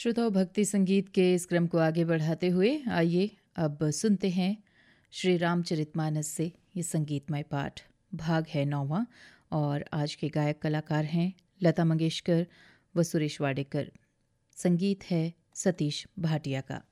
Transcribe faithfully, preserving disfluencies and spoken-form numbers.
श्रोताओं, भक्ति संगीत के इस क्रम को आगे बढ़ाते हुए आइए अब सुनते हैं श्री रामचरितमानस से ये संगीतमय पाठ। भाग है नौवां और आज के गायक कलाकार हैं लता मंगेशकर व सुरेश वाडेकर। संगीत है सतीश भाटिया का।